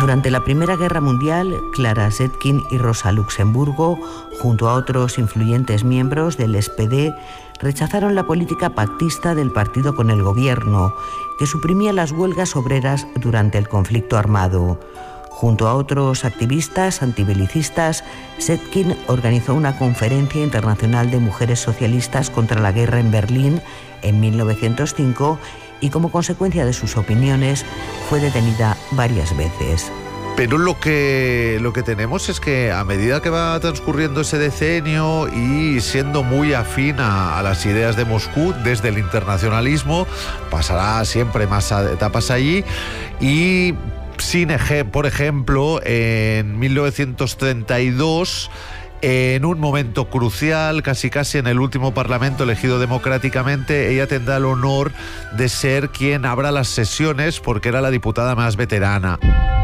Durante la Primera Guerra Mundial, Clara Zetkin y Rosa Luxemburgo, junto a otros influyentes miembros del SPD, rechazaron la política pactista del partido con el gobierno, que suprimía las huelgas obreras durante el conflicto armado. Junto a otros activistas antibelicistas, Zetkin organizó una conferencia internacional de mujeres socialistas contra la guerra en Berlín en 1905 y como consecuencia de sus opiniones fue detenida varias veces. Pero lo que tenemos es que a medida que va transcurriendo ese decenio y siendo muy afín a las ideas de Moscú desde el internacionalismo, pasará siempre más etapas allí y por ejemplo, en 1932, en un momento crucial, casi en el último parlamento elegido democráticamente, ella tendrá el honor de ser quien abra las sesiones porque era la diputada más veterana.